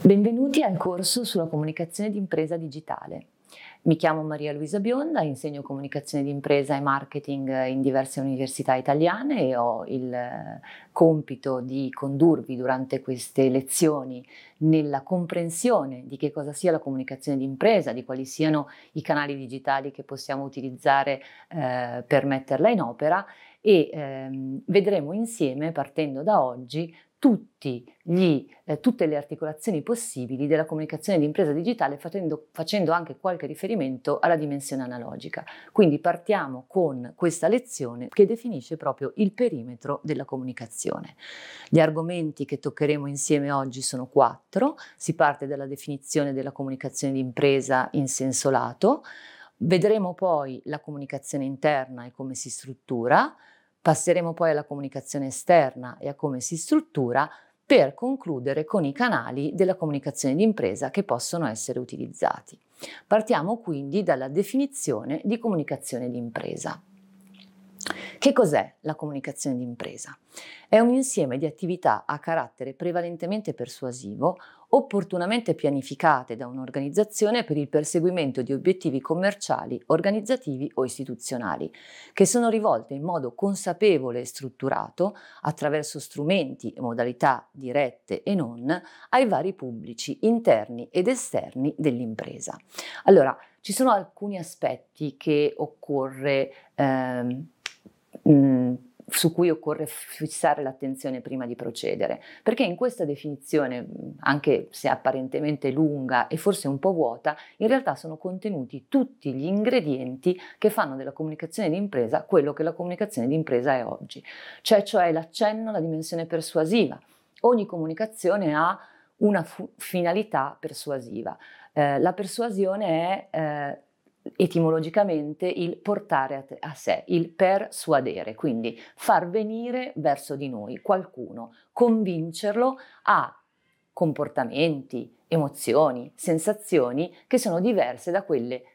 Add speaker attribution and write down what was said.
Speaker 1: Benvenuti al corso sulla comunicazione d'impresa digitale. Mi chiamo Maria Luisa Bionda, insegno comunicazione d'impresa e marketing in diverse università italiane e ho il compito di condurvi durante queste lezioni nella comprensione di che cosa sia la comunicazione d'impresa, di quali siano i canali digitali che possiamo utilizzare per metterla in opera e vedremo insieme, partendo da oggi, tutte le articolazioni possibili della comunicazione di impresa digitale facendo anche qualche riferimento alla dimensione analogica. Quindi partiamo con questa lezione che definisce proprio il perimetro della comunicazione. Gli argomenti che toccheremo insieme oggi sono 4. Si parte dalla definizione della comunicazione di impresa in senso lato, vedremo poi la comunicazione interna e come si struttura. Passeremo poi alla comunicazione esterna e a come si struttura per concludere con i canali della comunicazione d'impresa che possono essere utilizzati. Partiamo quindi dalla definizione di comunicazione d'impresa. Che cos'è la comunicazione d'impresa? È un insieme di attività a carattere prevalentemente persuasivo, opportunamente pianificate da un'organizzazione per il perseguimento di obiettivi commerciali, organizzativi o istituzionali, che sono rivolte in modo consapevole e strutturato, attraverso strumenti e modalità dirette e non, ai vari pubblici interni ed esterni dell'impresa. Allora, ci sono alcuni aspetti che su cui occorre fissare l'attenzione prima di procedere, perché in questa definizione, anche se apparentemente lunga e forse un po' vuota, in realtà sono contenuti tutti gli ingredienti che fanno della comunicazione d'impresa quello che la comunicazione d'impresa è oggi, cioè l'accenno alla dimensione persuasiva. Ogni comunicazione ha una finalità persuasiva. La persuasione è etimologicamente il portare a sé, il persuadere, quindi far venire verso di noi qualcuno, convincerlo a comportamenti, emozioni, sensazioni che sono diverse da quelle